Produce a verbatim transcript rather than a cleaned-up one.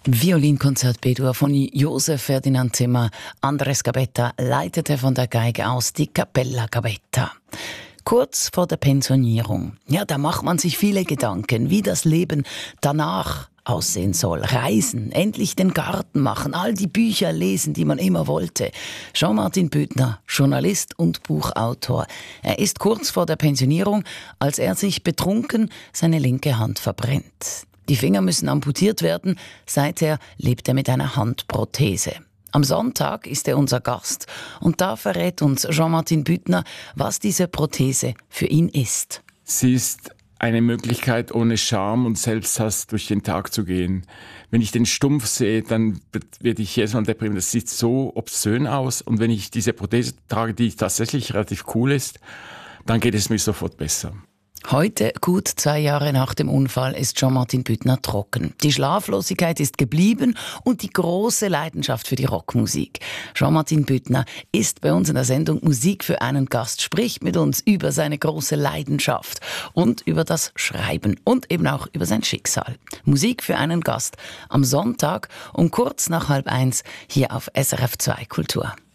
Violinkonzert B-Dur von Josef Ferdinand Zimmer. Andres Gabetta leitete von der Geige aus die Cappella Gabetta. Kurz vor der Pensionierung. Ja, da macht man sich viele Gedanken, wie das Leben danach aussehen soll. Reisen, endlich den Garten machen, all die Bücher lesen, die man immer wollte. Jean-Martin Büttner, Journalist und Buchautor. Er ist kurz vor der Pensionierung, als er sich betrunken seine linke Hand verbrennt. Die Finger müssen amputiert werden. Seither lebt er mit einer Handprothese. Am Sonntag ist er unser Gast und da verrät uns Jean-Martin Büttner, was diese Prothese für ihn ist. Sie ist eine Möglichkeit, ohne Scham und Selbsthass durch den Tag zu gehen. Wenn ich den Stumpf sehe, dann werde ich jedes Mal deprimiert. Das sieht so obszön aus. Und wenn ich diese Prothese trage, die tatsächlich relativ cool ist, dann geht es mir sofort besser. Heute, gut zwei Jahre nach dem Unfall, ist Jean-Martin Büttner trocken. Die Schlaflosigkeit ist geblieben und die große Leidenschaft für die Rockmusik. Jean-Martin Büttner ist bei uns in der Sendung Musik für einen Gast, spricht mit uns über seine große Leidenschaft und über das Schreiben und eben auch über sein Schicksal. Musik für einen Gast am Sonntag um kurz nach halb eins hier auf S R F zwei Kultur.